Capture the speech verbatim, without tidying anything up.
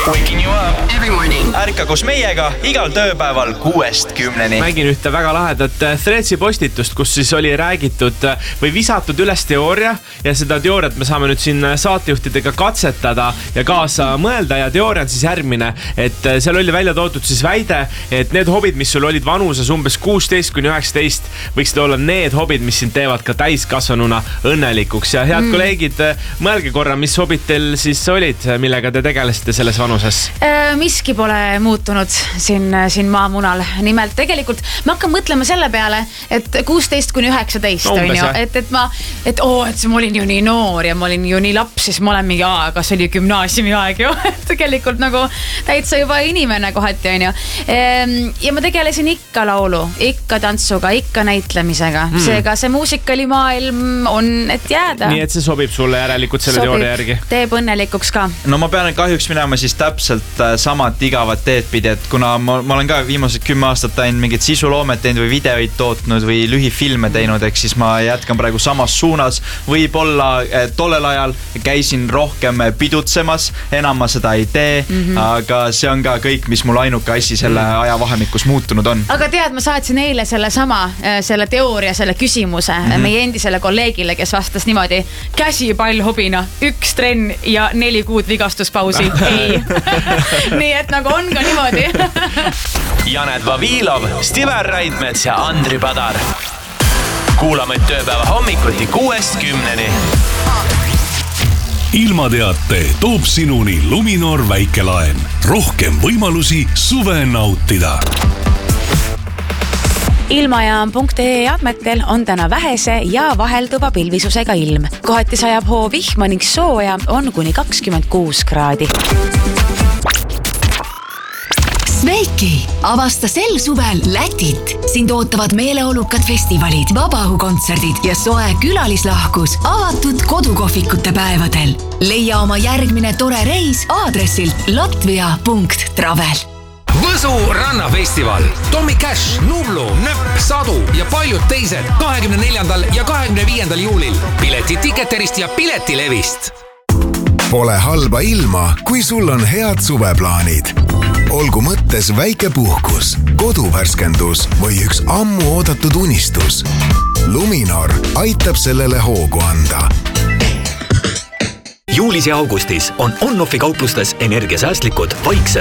Waking you up every morning. Ärka koos meiega igal tööpäeval kuuest kümneni. Nägin ühte väga lahedat Threadsi postitust, kus siis oli räägitud või visatud üles teooria ja seda teooriat me saame nüüd siin saatejuhtidega katsetada ja kaasa mõelda ja teooria on siis järgmine, et seal oli välja toodud siis väide, et need hobid, mis sul olid vanuses umbes kuusteist kuni üheksateist, võiksid olla need hobid, mis sind teevad ka täiskasvanuna õnnelikuks ja head mm. kolleegid, mõelge korra, mis hobid teil siis olid, millega te tegelesite selles vanuses? Miski pole muutunud siin, siin maamunal. Nimelt tegelikult ma hakkan mõtlema selle peale, et kuusteist kuni üheksateist no, on ju, et, et ma, et oo, et ma olin ju nii noor ja ma olin ju nii laps, siis ma olen mingi aega, see oli gümnaasiumi aeg ju, tegelikult nagu täitsa juba inimene kohati on ju. Ja ma tegelesin ikka laulu, ikka tantsuga, ikka näitlemisega. Mm. Seega see muusikalimaailm on, et jääda. Nii et see sobib sulle järelikult selle sobib, teooria järgi. Teeb õnnelikuks ka. No ma pean kahjuks minema siis täpselt samad igavat teed pidi, et kuna ma, ma olen ka viimased kümme aastat teinud mingit sisuloomet teinud või videoid tootnud või lühifilme teinud, eks siis ma jätkan praegu samas suunas. Võib-olla tollel ajal käisin rohkem pidutsemas, enam ma seda ei tee, mm-hmm. aga see on ka kõik, mis mul ainuke asi selle mm. ajavahemikus muutunud on. Aga tead, ma saatsin eile selle sama, selle teooria, selle küsimuse mm-hmm. meie endisele kolleegile, kes vastas niimoodi, käsipall hobina, üks trenn ja neli kuud vigastuspausi. Ei. Nii et nagu on ka niimoodi. Janet Vavilov, Stiver Raidmets ja Andri Padar. Kuulame tööpäeva hommikuti kuuest kümneni. Ilmateate toob sinuni Luminor väikelaen. Rohkem võimalusi suve nautida. Ilmajaam.ee andmetel on täna vähese ja vahelduva pilvisusega ilm. Kohati sajab hoo vihma ning sooja on kuni kakskümmend kuus kraadi. Sveiki! Avasta sel suvel Lätit. Sind ootavad meeleolukad festivalid, vabaõhukontserdid ja soe külalislahkus avatud kodukohvikute päevadel. Leia oma järgmine tore reis aadressilt latvia punkt travel. Võsu rannafestival. Tommy Cash, Nublu, Nöpp, Sadu ja paljud teised kahekümne neljandal ja kahekümne viiendal juulil. Pileti Ticketerist ja Piletilevist. Pole halba ilma, kui sul on head suveplaanid. Olgu mõttes väike puhkus, koduvärskendus või üks ammu oodatud unistus. Luminor aitab sellele hoogu anda. Juulis ja augustis on On-Offi kauplustes energiasäästlikud, vaikse